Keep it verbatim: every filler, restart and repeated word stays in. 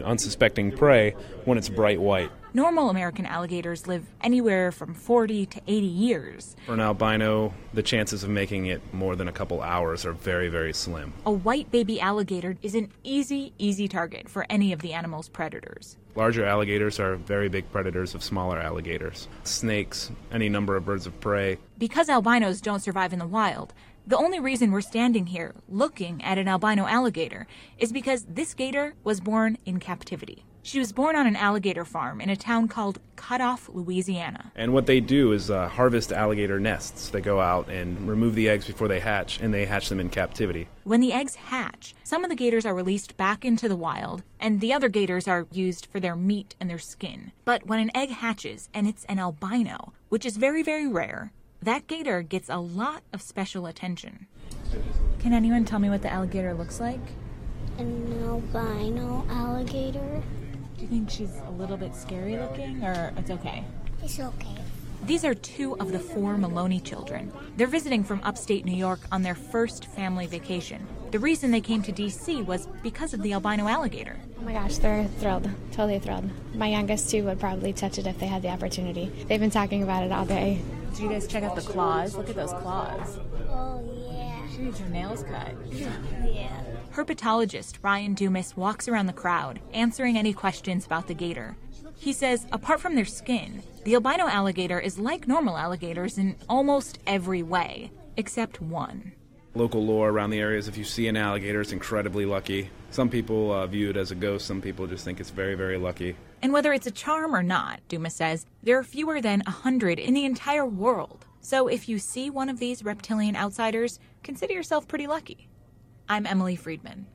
unsuspecting prey when it's bright white. Normal American alligators live anywhere from forty to eighty years. For an albino, the chances of making it more than a couple hours are very, very slim. A white baby alligator is an easy, easy target for any of the animal's predators. Larger alligators are very big predators of smaller alligators. Snakes, any number of birds of prey. Because albinos don't survive in the wild, the only reason we're standing here looking at an albino alligator is because this gator was born in captivity. She was born on an alligator farm in a town called Cutoff, Louisiana. And what they do is uh, harvest alligator nests. They go out and remove the eggs before they hatch, and they hatch them in captivity. When the eggs hatch, some of the gators are released back into the wild, and the other gators are used for their meat and their skin. But when an egg hatches and it's an albino, which is very, very rare, that gator gets a lot of special attention. Can anyone tell me what the alligator looks like? An albino alligator. Do you think she's a little bit scary looking, or it's okay? It's okay. These are two of the four Maloney children. They're visiting from upstate New York on their first family vacation. The reason they came to D C was because of the albino alligator. Oh my gosh, they're thrilled. Totally thrilled. My youngest, too, would probably touch it if they had the opportunity. They've been talking about it all day. Did you guys check out the claws? Look at those claws. Oh, yeah. She needs her nails cut. Yeah. Herpetologist Ryan Dumas walks around the crowd, answering any questions about the gator. He says, apart from their skin, the albino alligator is like normal alligators in almost every way, except one. Local lore around the area is if you see an alligator, it's incredibly lucky. Some people uh, view it as a ghost. Some people just think it's very, very lucky. And whether it's a charm or not, Dumas says, there are fewer than one hundred in the entire world. So if you see one of these reptilian outsiders, consider yourself pretty lucky. I'm Emily Friedman.